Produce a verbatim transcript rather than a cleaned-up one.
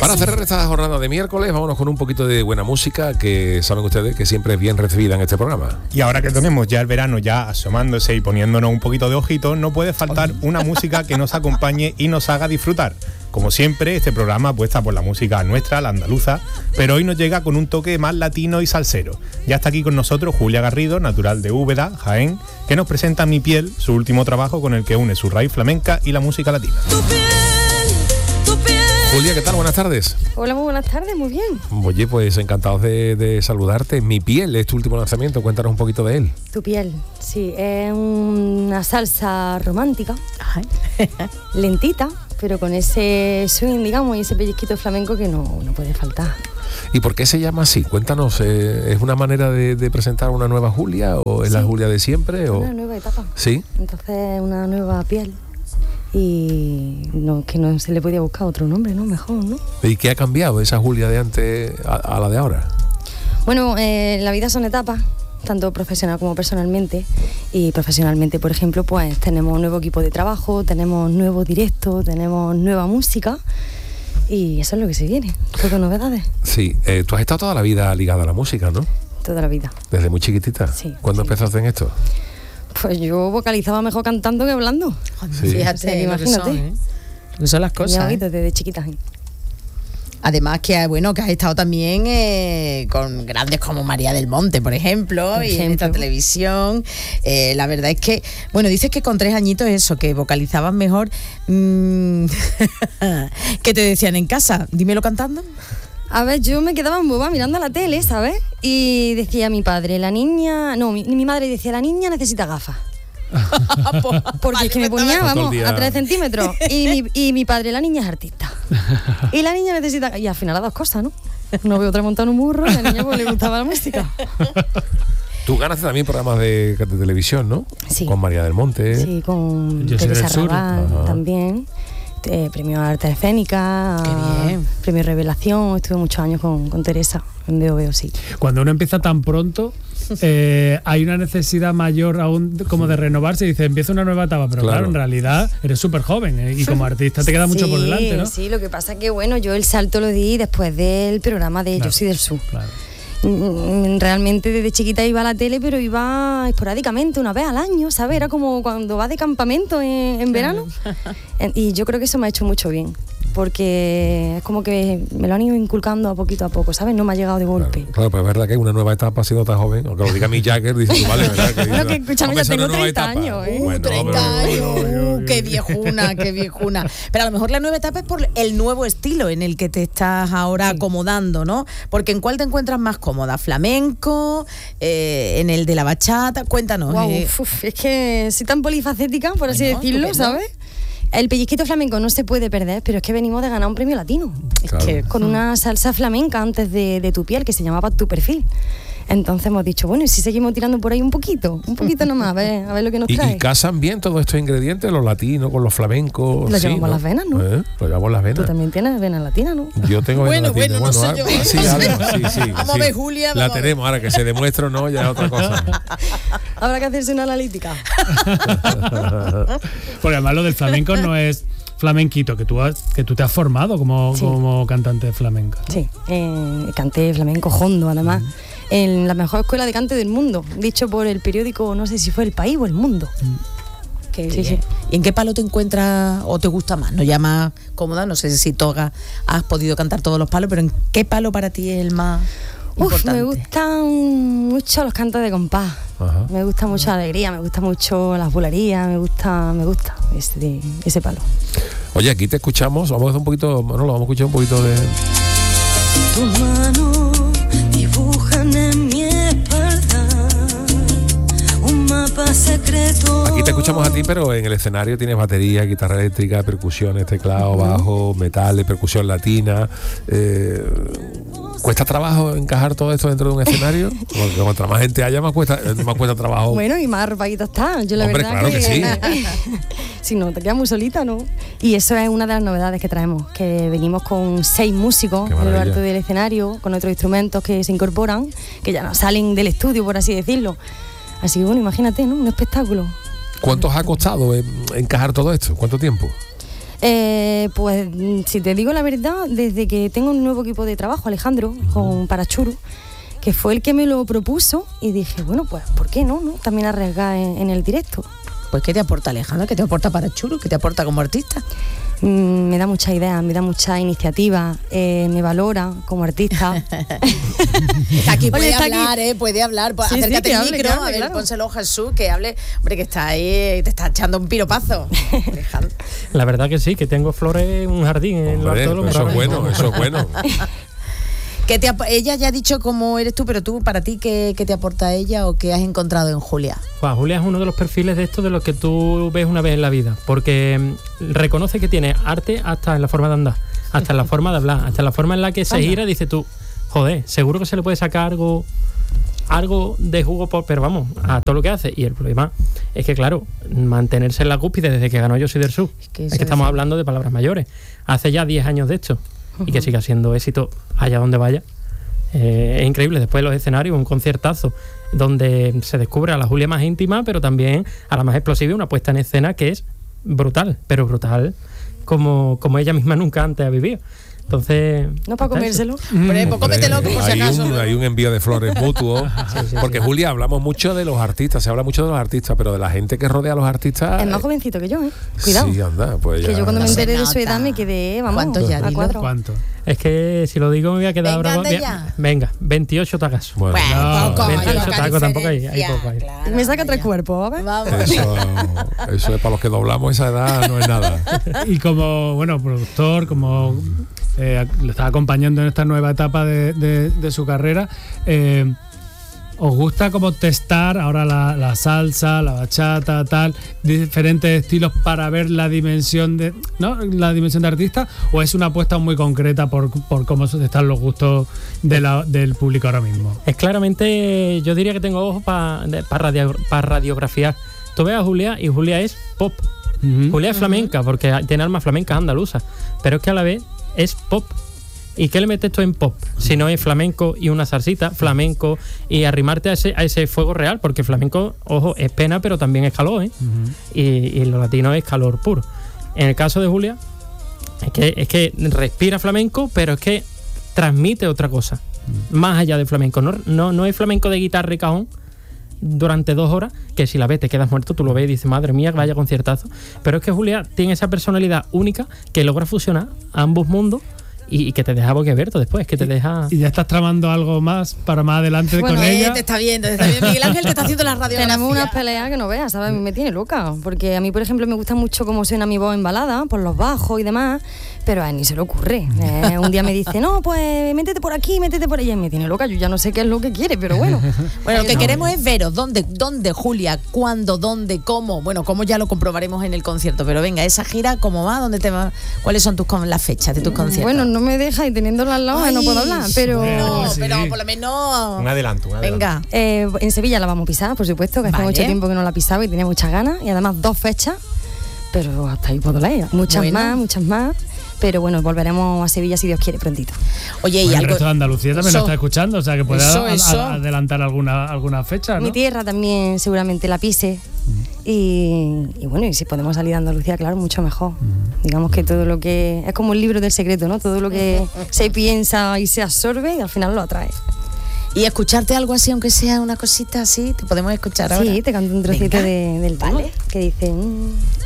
Para cerrar esta jornada de miércoles, vámonos con un poquito de buena música, que saben ustedes que siempre es bien recibida en este programa. Y ahora que tenemos ya el verano ya asomándose y poniéndonos un poquito de ojitos, no puede faltar una música que nos acompañe y nos haga disfrutar. Como siempre, este programa apuesta por la música nuestra, la andaluza, pero hoy nos llega con un toque más latino y salsero. Ya está aquí con nosotros Julia Garrido, natural de Úbeda, Jaén, que nos presenta Mi Piel, su último trabajo con el que une su raíz flamenca y la música latina. Tu piel, tu piel. Julia, ¿qué tal? Buenas tardes. Hola, muy buenas tardes, muy bien. Oye, pues encantados de, de saludarte. Mi Piel es tu último lanzamiento, cuéntanos un poquito de él. Tu piel, sí, es una salsa romántica, lentita, pero con ese swing, digamos, y ese pellizquito flamenco que no, no puede faltar. ¿Y por qué se llama así? Cuéntanos, eh, ¿es una manera de, de presentar una nueva Julia o es Sí. la Julia de siempre? O... Una nueva etapa. Sí. Entonces, una nueva piel. Y no, que no se le podía buscar otro nombre, ¿no? Mejor, ¿no? ¿Y qué ha cambiado esa Julia de antes a, a la de ahora? Bueno, eh, la vida son etapas, tanto profesional como personalmente. Y profesionalmente, por ejemplo, pues tenemos un nuevo equipo de trabajo, tenemos nuevo directo, tenemos nueva música. Y eso es lo que se viene, todo novedades. Sí, eh, tú has estado toda la vida ligada a la música, ¿no? Toda la vida. Desde muy chiquitita. Sí. ¿Cuándo sí. empezaste en esto? Pues yo vocalizaba mejor cantando que hablando. Sí. Fíjate, O sea, que lo que imagínate. son, ¿eh? Lo que son las Mi cosas. ¿eh? oído desde chiquita. Además que, bueno, que has estado también eh, con grandes como María del Monte, por ejemplo, Por y en ejemplo. esta televisión. Eh, la verdad es que, bueno, dices que con tres añitos eso, que vocalizabas mejor. Mmm, ¿Qué te decían en casa? Dímelo cantando. A ver, yo me quedaba en boba mirando la tele, ¿sabes? Y decía mi padre, la niña... No, mi, mi madre decía, la niña necesita gafas. Porque Vale, es que me pues ponía, Todo el vamos, día. a tres centímetros. Y mi, y mi padre, la niña es artista. Y la niña necesita... Y al final las dos cosas, ¿no? No veo otra montar un burro, y a la niña pues le gustaba la música. Tú ganaste también programas de, de televisión, ¿no? Sí. Con María del Monte. Sí, con Yo soy Teresa del sur. Raval Ajá. también. Eh, premio Arte Escénica. Qué bien. Premio Revelación. Estuve muchos años con, con Teresa en Veo Veo, sí. Cuando uno empieza tan pronto, eh, hay una necesidad mayor aún como de renovarse y dice, empieza una nueva etapa, pero Claro. claro, en realidad eres súper joven eh, y como artista te queda mucho Sí, por delante, ¿no? Sí, lo que pasa es que, bueno, yo el salto lo di después del programa de Claro. Yo soy del sur. Claro. Mm, Realmente desde chiquita iba a la tele, pero iba esporádicamente, una vez al año, ¿sabes? Era como cuando vas de campamento en, en verano. En- Y yo creo que eso me ha hecho mucho bien, porque es como que me lo han ido inculcando a poquito a poco, ¿sabes? No me ha llegado de golpe. Claro, claro, pero es verdad que hay una nueva etapa siendo tan joven, aunque lo diga Mick Jagger, dice tú, vale, ¿verdad? Que, Bueno, que escúchame, hombre, ya esa es una tengo nueva treinta etapa. años, ¿eh? Bueno, treinta pero- años, uh, qué viejuna, qué viejuna. Pero a lo mejor la nueva etapa es por el nuevo estilo en el que te estás ahora acomodando, ¿no? Porque ¿en cuál te encuentras más cómoda? ¿Flamenco? Eh, ¿En el de la bachata? Cuéntanos. Guau, eh. uf, es que soy tan polifacética, por así Bueno, decirlo, estupendo. ¿sabes? El pellizquito flamenco no se puede perder, pero es que venimos de ganar un premio latino. Claro. Es que con una salsa flamenca antes de, de Tu Piel, que se llamaba Tu Perfil. Entonces hemos dicho, bueno, y si seguimos tirando por ahí un poquito, un poquito nomás, a ver, a ver lo que nos ¿Y, trae. y casan bien todos estos ingredientes, los latinos con los flamencos? Lo sí, llevamos ¿no? las venas, ¿no? ¿Eh? Lo llevamos las Tú venas. también tienes vena latina, ¿no? Yo tengo vena Bueno, latina. bueno, no sé ahora- yo. ah, sí, algo, sí, sí, Vamos sí. a ver, Julia, La vamos a ver. tenemos, ahora que se demuestra o no, ya es otra cosa. Habrá que hacerse una analítica. Porque además lo del flamenco no es flamenquito, que tú, has, que tú te has formado como, Sí. como cantante de flamenca, ¿no? Sí, eh, canté flamenco hondo, además, en la mejor escuela de cante del mundo, dicho por el periódico, no sé si fue El País o El Mundo. Qué Sí, bien. sí. ¿Y en qué palo te encuentras o te gusta más? ¿No ya más cómoda? No sé si toga has podido cantar todos los palos, pero ¿en qué palo para ti es el más Uf, importante? me gustan mucho los cantos de compás. Ajá. Me gusta mucho la alegría, me gusta mucho las bulerías, me gusta, me gusta ese, ese palo. Oye, aquí te escuchamos, vamos a hacer un poquito, bueno, vamos a escuchar un poquito de... Tus manos dibujan en mi espalda un mapa secreto. Aquí te escuchamos a ti, pero en el escenario tienes batería, guitarra eléctrica, percusiones, teclado, bajo, metal, percusión latina. Eh, ¿Cuesta trabajo encajar todo esto dentro de un escenario? Porque cuanto más gente haya, más cuesta, más cuesta trabajo. Bueno, y más arropadito está. Yo la Hombre, verdad claro que sí. Si no, te quedas muy solita, ¿no? Y eso es una de las novedades que traemos, que venimos con seis músicos Qué en lo maravilla. alto del escenario, con otros instrumentos que se incorporan, que ya no salen del estudio, por así decirlo. Así que bueno, imagínate, ¿no? Un espectáculo. ¿Cuánto os ha costado eh, encajar todo esto? ¿Cuánto tiempo? Eh, pues si te digo la verdad, desde que tengo un nuevo equipo de trabajo, Alejandro, con Parachuru, que fue el que me lo propuso, y dije, bueno, pues ¿por qué no? no? También arriesgar en, en el directo. Pues ¿qué te aporta Alejandro? ¿Qué te aporta Parachuru? ¿Qué te aporta como artista? Mm, me da mucha idea, me da mucha iniciativa, eh, me valora como artista. Está aquí, puede Oye, está hablar, aquí. ¿eh? Puede hablar. Pues Sí, sí, acércate que al hable, micro, que hable, a ver, claro. pónselo Jesús, que hable. Hombre, que está ahí, te está echando un piropazo. Alejandro. La verdad que sí, que tengo flores, un jardín en lo Hombre, alto de los eso es Morales. bueno, eso es bueno. ¿Qué te ap- ella ya ha dicho cómo eres tú, pero tú, para ti, ¿qué, qué te aporta ella o qué has encontrado en Julia? Pues Julia es uno de los perfiles de estos de los que tú ves una vez en la vida, porque mm, reconoce que tiene arte hasta en la forma de andar, hasta en la forma de hablar, hasta en la forma en la que se Anda. gira, dice tú, joder, seguro que se le puede sacar algo algo de jugo, por, pero vamos, a todo lo que hace. Y el problema es que, claro, mantenerse en la cúspide desde que ganó Yo Soy del Sur, Es que es eso que estamos es- hablando de palabras mayores, hace ya diez años de esto, y que siga siendo éxito allá donde vaya. Eh, es increíble. Después de los escenarios, un conciertazo donde se descubre a la Julia más íntima, pero también a la más explosiva, y una puesta en escena que es brutal, pero brutal como, como ella misma nunca antes ha vivido. Entonces, No para está eso. comérselo. Hombre, pues cómetelo, que por si hay, acaso. un, hay un envío de flores mutuo. Porque, Julia, hablamos mucho de los artistas, se habla mucho de los artistas, pero de la gente que rodea a los artistas. Es más jovencito que yo, ¿eh? Cuidado. Sí, anda, pues ya. Que yo cuando me No se enteré de su nota. edad me quedé, vamos, ¿Cuántos ya, a dilo? cuatro. ¿Cuánto? Es que si lo digo me voy a quedar Venga, bravo. anda Bien, ya. venga, veintiocho tacas. Bueno, Bueno, No, poco, hay veintiocho poca tacos tampoco hay, hay diferencia, poco ahí. claro, Me saca anda tres ya. cuerpos, ¿ves? Vamos. eso, eso es para los que doblamos esa edad, no es nada. Y como, bueno, productor, como eh, le está acompañando en esta nueva etapa de, de- de su carrera, eh, ¿os gusta como testar ahora la, la salsa, la bachata, tal, diferentes estilos para ver la dimensión de, ¿no? La dimensión de artista? ¿O es una apuesta muy concreta por, por cómo están los gustos de la- del público ahora mismo? Es claramente, yo diría que tengo ojos para radio, pa radiografiar. Tú ves a Julia y Julia es pop. Ujú. Julia es flamenca, porque tiene almas flamencas andaluzas, pero es que a la vez es pop. ¿Y qué le metes tú en pop? Si no es flamenco y una salsita, flamenco y arrimarte a ese, a ese fuego real, porque flamenco, ojo, es pena, pero también es calor, ¿eh? Ujú. y, y lo latino es calor puro. En el caso de Julia, es que, es que respira flamenco, pero es que transmite otra cosa, más allá del flamenco. No, no, no es flamenco de guitarra y cajón durante dos horas, que si la ves te quedas muerto, tú lo ves y dices, madre mía, vaya conciertazo. Pero es que Julia tiene esa personalidad única que logra fusionar ambos mundos y, y que te deja boquiabierto después, que te deja... ¿Y ya estás tramando algo más para más adelante Bueno, con Eh, ella? te está viendo, te está viendo. Miguel Ángel te está haciendo la radiografía. Tenemos unas peleas que no veas, ¿sabes? Me tiene loca. Porque a mí, por ejemplo, me gusta mucho cómo suena mi voz en balada, por los bajos y demás, pero a él ni se le ocurre. Eh, un día me dice, no, pues métete por aquí, métete por allá. Y me tiene loca, yo ya no sé qué es lo que quiere, pero bueno. Bueno, lo que No. queremos es veros. ¿Dónde, dónde, Julia? ¿Cuándo? ¿Dónde? ¿Cómo? Bueno, cómo ya lo comprobaremos en el concierto. Pero venga, esa gira, ¿cómo va? ¿Dónde te va? ¿Cuáles son tus con- las fechas de tus conciertos? Bueno, no me deja y teniéndolo al lado no puedo hablar, pero... No, Sí. pero por lo menos... Un adelanto, un adelanto. Venga. Eh, en Sevilla la vamos a pisar, por supuesto, que hace Vale. mucho tiempo que no la pisaba y tenía muchas ganas. Y además dos fechas, pero hasta ahí puedo leer. Muchas Bueno. más, muchas más. Pero bueno, volveremos a Sevilla si Dios quiere prontito. Oye, y Bueno, el algo... resto de Andalucía también Eso. lo está escuchando, o sea que puede Eso, a- a- eso. adelantar alguna, alguna fecha, ¿no? Mi tierra también seguramente la pise. Y, y bueno, y si podemos salir de Andalucía, claro, mucho mejor. Digamos que todo lo que... Es como el libro del secreto, ¿no? Todo lo que se piensa y se absorbe y al final lo atrae. Y escucharte algo así, aunque sea una cosita así, te podemos escuchar ahora. Sí, te canto un trocito Venga. de- del tema Vale. que dice... mm,